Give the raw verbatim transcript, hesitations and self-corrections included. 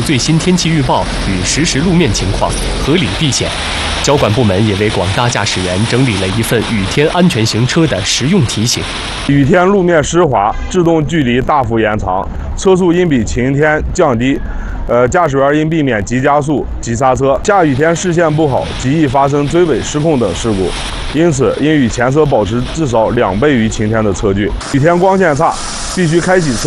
注最新天气预报与实时路面情况，合理避险。交管部门也为广大驾驶员整理了一份雨天安全行车的实用提醒。 雨天路面湿滑，制动距离大幅延长，车速应比晴天降低。呃，驾驶员应避免急加速、急刹车。下雨天视线不好，极易发生追尾失控等事故，因此应与前车保持至少两倍于晴天的车距。雨天光线差，必须开启车。